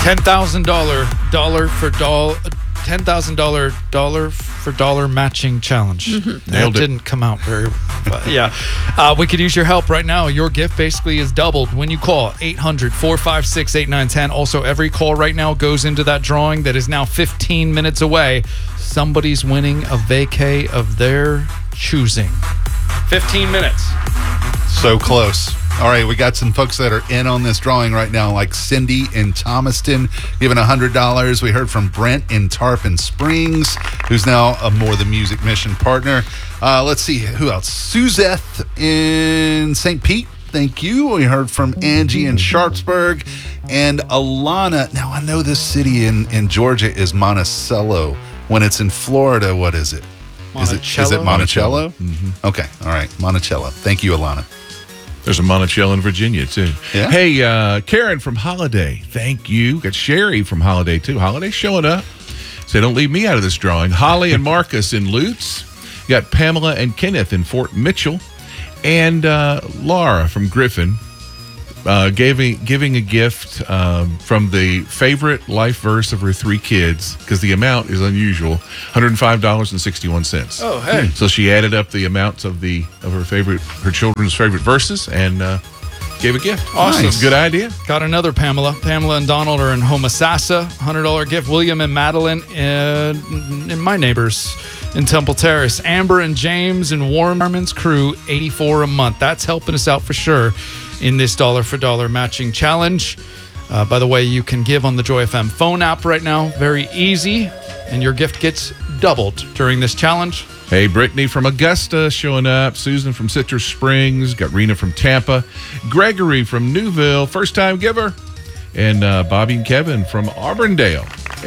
$10,000 matching challenge. Nailed That it. didn't come out very but yeah. We could use your help right now. Your gift basically is doubled when you call 800-456-8910. Also, every call right now goes into that drawing that is now 15 minutes away. Somebody's winning a vacay of their choosing. 15 minutes. So close. All right, we got some folks that are in on this drawing right now, like Cindy in Thomaston, giving $100. We heard from Brent in Tarpon Springs, who's now a More Than Music Mission partner. Let's see, who else? Suzette in St. Pete. Thank you. We heard from Angie in Sharpsburg and Alana. Now, I know this city in Georgia is Monticello. When it's in Florida, what is it? Is it Monticello? Mm-hmm. Okay. All right. Monticello. Thank you, Alana. There's a Monticello in Virginia, too. Yeah. Hey, Karen from Holiday. Thank you. Got Sherry from Holiday, too. Holiday showing up. Say, don't leave me out of this drawing. Holly and Marcus in Lutz. You got Pamela and Kenneth in Fort Mitchell. And Laura from Griffin giving a gift from the favorite life verse of her 3 kids, because the amount is unusual, $105.61. Oh, hey. So she added up the amounts of her children's favorite verses and gave a gift. Awesome. Nice. Good idea. Got another Pamela. Pamela and Donald are in Homosassa. $100 gift. William and Madeline in my neighbors in Temple Terrace. Amber and James in Warm Garments Crew, $84 a month. That's helping us out for sure in this dollar for dollar matching challenge. By the way, you can give on the Joy FM phone app right now. Very easy. And your gift gets doubled during this challenge. Hey, Brittany from Augusta showing up. Susan from Citrus Springs. Got Rena from Tampa. Gregory from Newville, first-time giver. And Bobby and Kevin from Auburndale.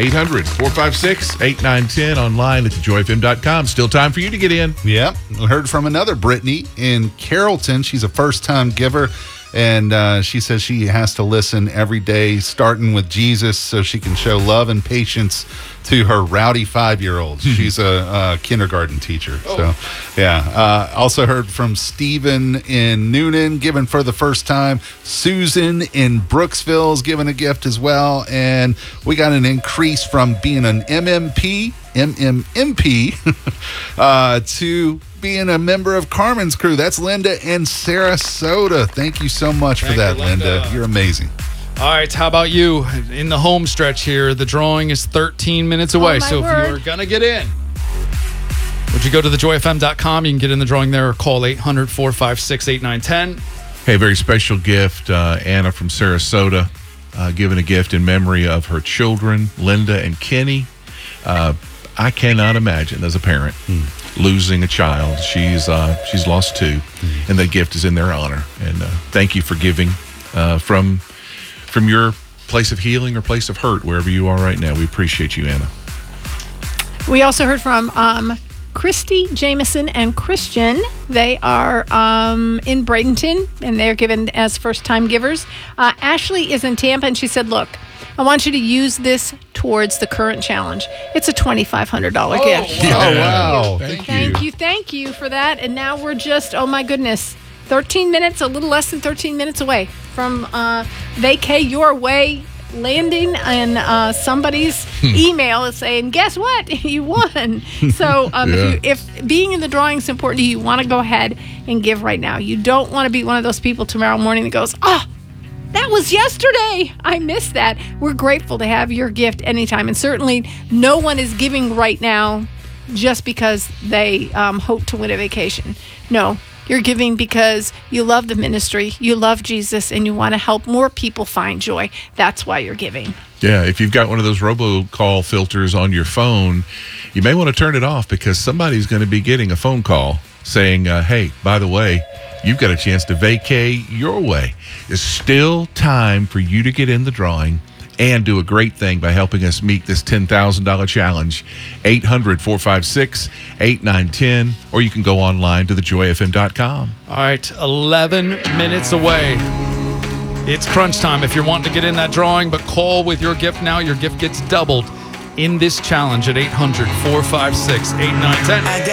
800-456-8910 online at thejoyfm.com. Still time for you to get in. Yep. We heard from another Brittany in Carrollton. She's a first-time giver, and she says she has to listen every day, starting with Jesus, so she can show love and patience to her rowdy 5-year-old. She's a kindergarten teacher. So, yeah. Also heard from Stephen in Noonan, giving for the first time. Susan in Brooksville is giving a gift as well. And we got an increase from being an MMP to being a member of Carmen's crew. That's Linda in Sarasota. Thank you so much for that, Linda. You're amazing. All right, how about you? In the home stretch here, the drawing is 13 minutes away. So if you're going to get in, would you go to thejoyfm.com? You can get in the drawing there or call 800-456-8910. Hey, very special gift. Anna from Sarasota giving a gift in memory of her children, Linda and Kenny. I cannot imagine as a parent losing a child. She's lost 2, and that gift is in their honor. And thank you for giving from your place of healing or place of hurt, wherever you are right now. We appreciate you, Anna. We also heard from Christy, Jameson, and Christian. They are in Bradenton, and they're given as first-time givers. Ashley is in Tampa, and she said, look, I want you to use this towards the current challenge. It's a $2,500 gift. Oh, wow. Thank you for that. And now we're just, oh my goodness, 13 minutes, a little less than 13 minutes away from vacay your way landing in somebody's email saying, guess what? You won. So if being in the drawing is important to you, you want to go ahead and give right now. You don't want to be one of those people tomorrow morning that goes, that was yesterday. I missed that. We're grateful to have your gift anytime. And certainly no one is giving right now just because they hope to win a vacation. No, you're giving because you love the ministry, you love Jesus, and you want to help more people find joy. That's why you're giving. Yeah, if you've got one of those robocall filters on your phone, you may want to turn it off, because somebody's going to be getting a phone call saying, hey, by the way, you've got a chance to vacay your way. There's still time for you to get in the drawing and do a great thing by helping us meet this $10,000 challenge. 800-456-8910, or you can go online to thejoyfm.com. All right, 11 minutes away. It's crunch time if you're wanting to get in that drawing, but call with your gift now. Your gift gets doubled in this challenge at 800-456-8910.